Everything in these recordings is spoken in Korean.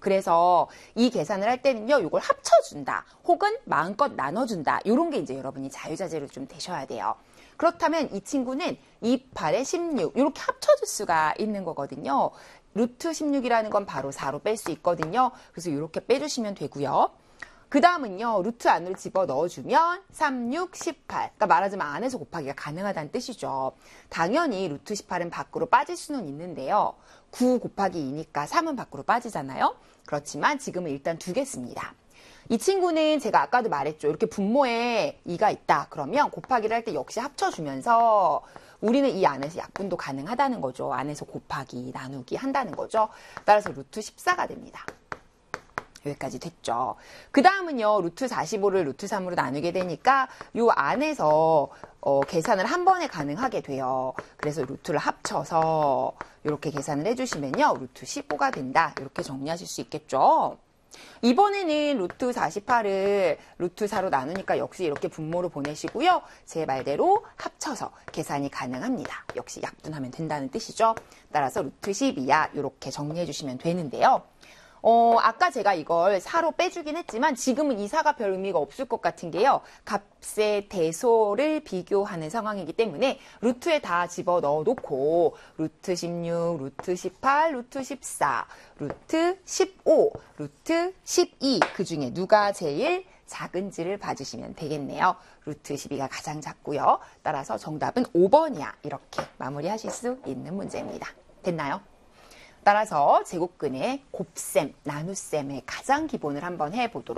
그래서 이 계산을 할 때는요, 이걸 합쳐준다, 혹은 마음껏 나눠준다, 이런 게 이제 여러분이 자유자재로 좀 되셔야 돼요. 그렇다면 이 친구는 28에 16, 이렇게 합쳐줄 수가 있는 거거든요. 루트 16이라는 건 바로 4로 뺄 수 있거든요. 그래서 이렇게 빼주시면 되고요. 그 다음은요, 루트 안으로 집어 넣어주면 3, 6, 18. 그러니까 말하자면 안에서 곱하기가 가능하다는 뜻이죠. 당연히 루트 18은 밖으로 빠질 수는 있는데요. 9 곱하기 2니까 3은 밖으로 빠지잖아요. 그렇지만 지금은 일단 두겠습니다. 이 친구는 제가 아까도 말했죠. 이렇게 분모에 2가 있다. 그러면 곱하기를 할 때 역시 합쳐주면서 우리는 이 안에서 약분도 가능하다는 거죠. 안에서 곱하기, 나누기 한다는 거죠. 따라서 루트 14가 됩니다. 여기까지 됐죠. 그 다음은요, 루트 45를 루트 3으로 나누게 되니까 요 안에서 계산을 한 번에 가능하게 돼요. 그래서 루트를 합쳐서 이렇게 계산을 해주시면요, 루트 15가 된다. 이렇게 정리하실 수 있겠죠. 이번에는 루트 48을 루트 4로 나누니까 역시 이렇게 분모로 보내시고요. 제 말대로 합쳐서 계산이 가능합니다. 역시 약분하면 된다는 뜻이죠. 따라서 루트 12야. 이렇게 정리해 주시면 되는데요. 아까 제가 이걸 4로 빼주긴 했지만 지금은 이 4가 별 의미가 없을 것 같은 게요. 값의 대소를 비교하는 상황이기 때문에 루트에 다 집어넣어 놓고 루트 16, 루트 18, 루트 14, 루트 15, 루트 12 그 중에 누가 제일 작은지를 봐주시면 되겠네요. 루트 12가 가장 작고요. 따라서 정답은 5번이야. 이렇게 마무리하실 수 있는 문제입니다. 됐나요? 따라서 제곱근의 곱셈, 나눗셈의 가장 기본을 한번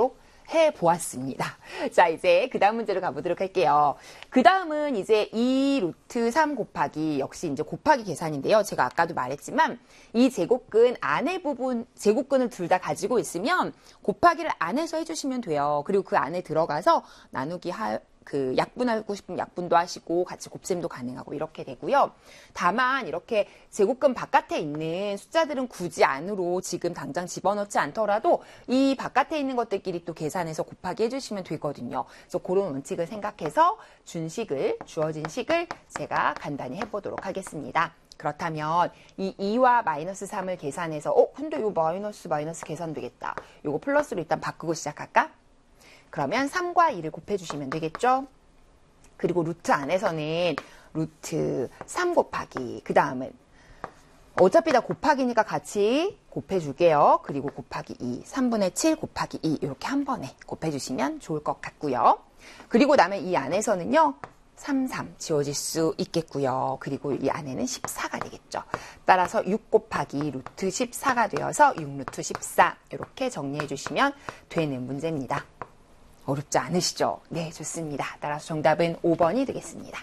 해보았습니다. 자, 이제 그 다음 문제로 가보도록 할게요. 그 다음은 이제 2 루트 3 곱하기, 역시 이제 곱하기 계산인데요. 제가 아까도 말했지만 이 제곱근 안에 부분, 제곱근을 둘 다 가지고 있으면 곱하기를 안에서 해주시면 돼요. 그리고 그 안에 들어가서 나누기 약분하고 싶으면 약분도 하시고 같이 곱셈도 가능하고 이렇게 되고요. 다만 이렇게 제곱근 바깥에 있는 숫자들은 굳이 안으로 지금 당장 집어넣지 않더라도 이 바깥에 있는 것들끼리 또 계산해서 곱하기 해주시면 되거든요. 그래서 그런 원칙을 생각해서 주어진 식을 제가 간단히 해보도록 하겠습니다. 그렇다면 이 2와 마이너스 3을 계산해서 근데 요 마이너스 계산되겠다. 요거 플러스로 일단 바꾸고 시작할까? 그러면 3과 2를 곱해주시면 되겠죠? 그리고 루트 안에서는 루트 3 곱하기, 그 다음은 어차피 다 곱하기니까 같이 곱해줄게요. 그리고 곱하기 2, 3분의 7 곱하기 2 이렇게 한 번에 곱해주시면 좋을 것 같고요. 그리고 다음에 이 안에서는요. 3 지워질 수 있겠고요. 그리고 이 안에는 14가 되겠죠. 따라서 6 곱하기 루트 14가 되어서 6 루트 14 이렇게 정리해 주시면 되는 문제입니다. 어렵지 않으시죠? 네, 좋습니다. 따라서 정답은 5번이 되겠습니다.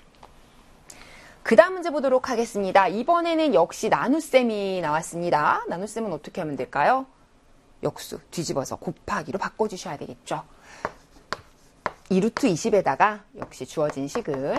그 다음 문제 보도록 하겠습니다. 이번에는 역시 나눗셈이 나왔습니다. 나눗셈은 어떻게 하면 될까요? 역수 뒤집어서 곱하기로 바꿔주셔야 되겠죠. 2루트 20에다가 역시 주어진 식은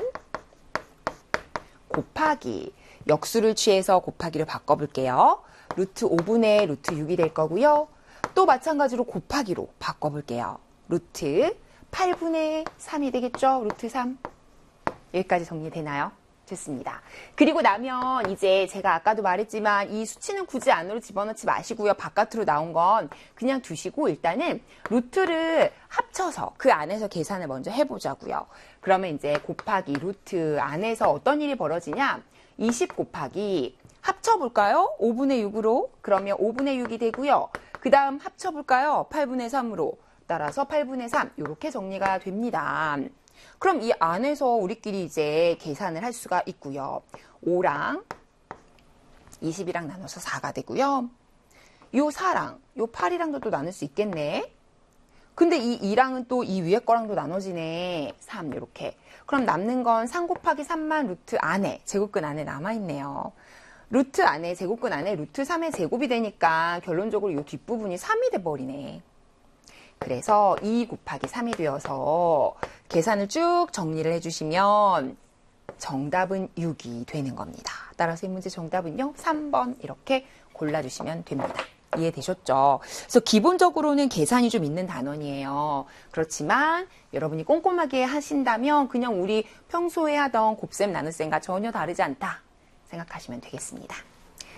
곱하기, 역수를 취해서 곱하기로 바꿔볼게요. 루트 5분의 루트 6이 될 거고요. 또 마찬가지로 곱하기로 바꿔볼게요. 루트 8분의 3이 되겠죠? 루트 3. 여기까지 정리되나요? 좋습니다. 그리고 나면 이제 제가 아까도 말했지만 이 수치는 굳이 안으로 집어넣지 마시고요. 바깥으로 나온 건 그냥 두시고 일단은 루트를 합쳐서 그 안에서 계산을 먼저 해보자고요. 그러면 이제 곱하기 루트 안에서 어떤 일이 벌어지냐? 20 곱하기 합쳐볼까요? 5분의 6으로. 그러면 5분의 6이 되고요. 그 다음 합쳐볼까요? 8분의 3으로. 따라서 8분의 3 이렇게 정리가 됩니다. 그럼 이 안에서 우리끼리 이제 계산을 할 수가 있고요. 5랑 20이랑 나눠서 4가 되고요. 요 4랑 요 8이랑도 또 나눌 수 있겠네. 근데 이 2랑은 또 이 위에 거랑도 나눠지네. 3 이렇게. 그럼 남는 건 3 곱하기 3만 루트 안에, 제곱근 안에 남아있네요. 루트 안에, 제곱근 안에 루트 3의 제곱이 되니까 결론적으로 이 뒷부분이 3이 돼버리네. 그래서 2 곱하기 3이 되어서 계산을 쭉 정리를 해주시면 정답은 6이 되는 겁니다. 따라서 이 문제 정답은요. 3번 이렇게 골라주시면 됩니다. 이해되셨죠? 그래서 기본적으로는 계산이 좀 있는 단원이에요. 그렇지만 여러분이 꼼꼼하게 하신다면 그냥 우리 평소에 하던 곱셈 나눗셈과 전혀 다르지 않다 생각하시면 되겠습니다.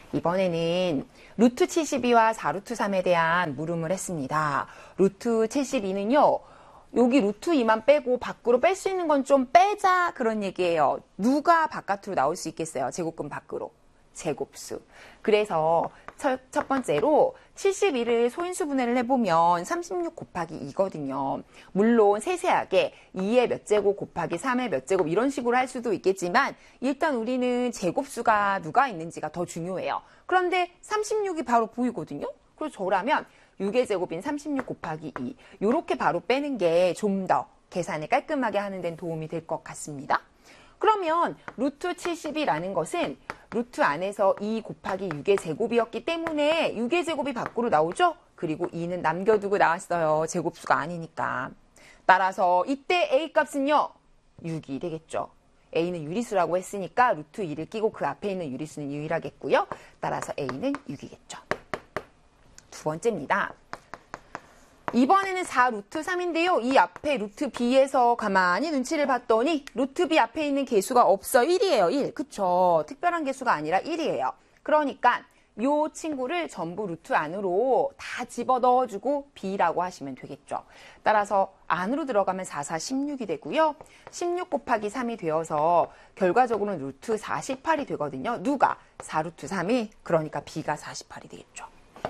이번에는 루트 72와 4루트 3에 대한 물음을 했습니다. 루트 72는요. 여기 루트 2만 빼고 밖으로 뺄 수 있는 건 좀 빼자 그런 얘기예요. 누가 바깥으로 나올 수 있겠어요? 제곱근 밖으로. 제곱수. 그래서 첫 번째로 71을 소인수 분해를 해보면 36 곱하기 2거든요. 물론 세세하게 2의 몇 제곱 곱하기 3의 몇 제곱 이런 식으로 할 수도 있겠지만 일단 우리는 제곱수가 누가 있는지가 더 중요해요. 그런데 36이 바로 보이거든요. 그래서 저라면 6의 제곱인 36 곱하기 2 이렇게 바로 빼는 게 좀 더 계산을 깔끔하게 하는 데는 도움이 될 것 같습니다. 그러면 루트 70이라는 것은 루트 안에서 2 곱하기 6의 제곱이었기 때문에 6의 제곱이 밖으로 나오죠? 그리고 2는 남겨두고 나왔어요. 제곱수가 아니니까. 따라서 이때 A 값은요. 6이 되겠죠. A는 유리수라고 했으니까 루트 2를 끼고 그 앞에 있는 유리수는 유일하겠고요. 따라서 A는 6이겠죠. 두 번째입니다. 이번에는 4루트 3인데요. 이 앞에 루트 B에서 가만히 눈치를 봤더니 루트 B 앞에 있는 개수가 없어. 1이에요. 1. 그쵸. 특별한 개수가 아니라 1이에요. 그러니까 이 친구를 전부 루트 안으로 다 집어넣어주고 B라고 하시면 되겠죠. 따라서 안으로 들어가면 4, 4, 16이 되고요. 16 곱하기 3이 되어서 결과적으로는 루트 48이 되거든요. 누가? 4루트 3이. 그러니까 B가 48이 되겠죠.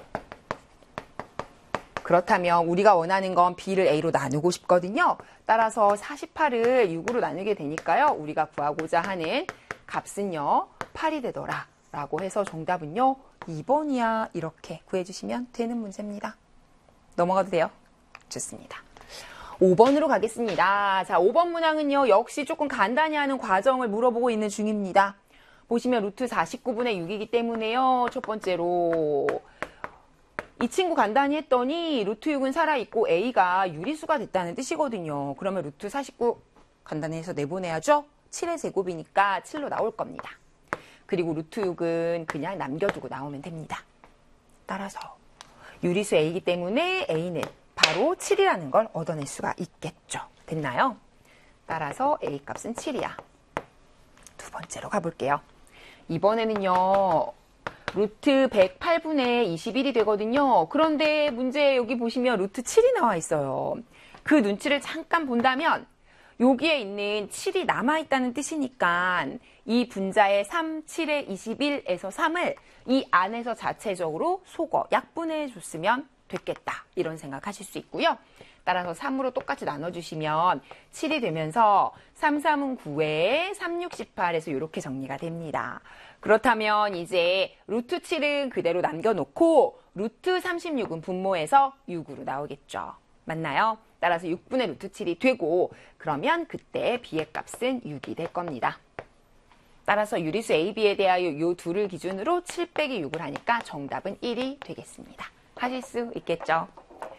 그렇다면 우리가 원하는 건 B를 A로 나누고 싶거든요. 따라서 48을 6으로 나누게 되니까요. 우리가 구하고자 하는 값은요. 8이 되더라. 라고 해서 정답은요. 2번이야. 이렇게 구해주시면 되는 문제입니다. 넘어가도 돼요? 좋습니다. 5번으로 가겠습니다. 자, 5번 문항은요. 역시 조금 간단히 하는 과정을 물어보고 있는 중입니다. 보시면 루트 49분의 6이기 때문에요. 첫 번째로 이 친구 간단히 했더니 루트 6은 살아있고 A가 유리수가 됐다는 뜻이거든요. 그러면 루트 49 간단히 해서 내보내야죠. 7의 제곱이니까 7로 나올 겁니다. 그리고 루트 6은 그냥 남겨두고 나오면 됩니다. 따라서 유리수 A이기 때문에 A는 바로 7이라는 걸 얻어낼 수가 있겠죠. 됐나요? 따라서 A 값은 7이야. 두 번째로 가볼게요. 이번에는요. 루트 108분의 21이 되거든요. 그런데 문제 여기 보시면 루트 7이 나와 있어요. 그 눈치를 잠깐 본다면 여기에 있는 7이 남아있다는 뜻이니까 이 분자의 3, 7의 21에서 3을 이 안에서 자체적으로 속어, 약분해 줬으면 됐겠다. 이런 생각하실 수 있고요. 따라서 3으로 똑같이 나눠주시면 7이 되면서 3, 3은 9에 3, 6, 18에서 이렇게 정리가 됩니다. 그렇다면 이제 루트 7은 그대로 남겨놓고 루트 36은 분모해서 6으로 나오겠죠. 맞나요? 따라서 6분의 루트 7이 되고 그러면 그때 B의 값은 6이 될 겁니다. 따라서 유리수 A, B에 대하여 이 둘을 기준으로 7 빼기 6을 하니까 정답은 1이 되겠습니다. 하실 수 있겠죠?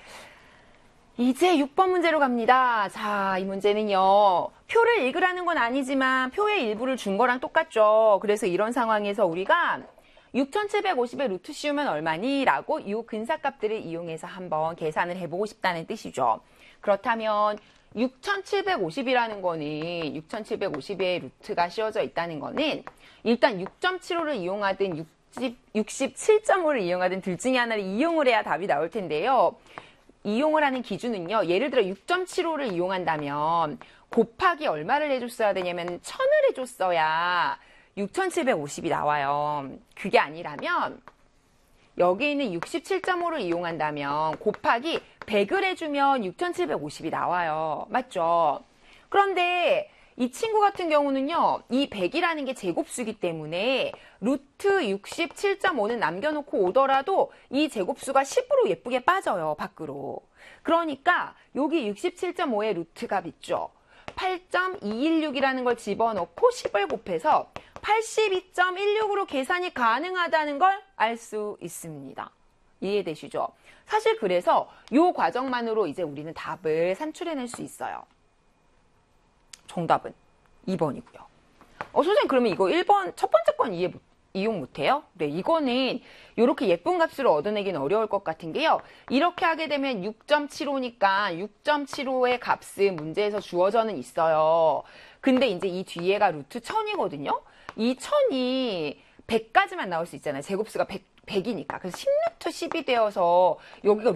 이제 6번 문제로 갑니다. 자, 이 문제는요. 표를 읽으라는 건 아니지만 표의 일부를 준 거랑 똑같죠. 그래서 이런 상황에서 우리가 6750의 루트 씌우면 얼마니? 라고 이 근사값들을 이용해서 한번 계산을 해보고 싶다는 뜻이죠. 그렇다면 6750이라는 거는 6750의 루트가 씌워져 있다는 거는 일단 6.75를 이용하든 67.5를 이용하든 둘 중에 하나를 이용을 해야 답이 나올 텐데요. 이용을 하는 기준은요. 예를 들어 6.75를 이용한다면 곱하기 얼마를 해줬어야 되냐면 1000을 해줬어야 6750이 나와요. 그게 아니라면 여기 있는 67.5를 이용한다면 곱하기 100을 해주면 6750이 나와요. 맞죠? 그런데 이 친구 같은 경우는요. 이 100이라는 게 제곱수이기 때문에 루트 67.5는 남겨놓고 오더라도 이 제곱수가 10으로 예쁘게 빠져요. 밖으로. 그러니까 여기 67.5의 루트값 있죠. 8.216이라는 걸 집어넣고 10을 곱해서 82.16으로 계산이 가능하다는 걸 알 수 있습니다. 이해되시죠? 사실 그래서 이 과정만으로 이제 우리는 답을 산출해낼 수 있어요. 정답은 2번이고요. 선생님 그러면 이거 1번 첫 번째 건 이용 못해요? 네, 이거는 이렇게 예쁜 값으로 얻어내기는 어려울 것 같은 게요. 이렇게 하게 되면 6.75니까 6.75의 값은 문제에서 주어져는 있어요. 근데 이제 이 뒤에가 루트 1000이거든요. 이 1000이 100까지만 나올 수 있잖아요. 제곱수가 100이니까. 그래서 16 to 10이 되어서 여기가